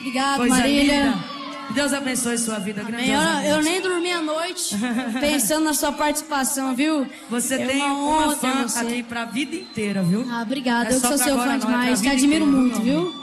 Obrigado, Coisa Marília. linda. Deus abençoe sua vida. Eu nem dormi a noite pensando na sua participação, viu? Você tem uma fã aqui pra vida inteira, viu? Obrigada. É Eu que só sou pra seu agora fã não, é pra demais. Te vida admiro inteira, muito, viu? viu?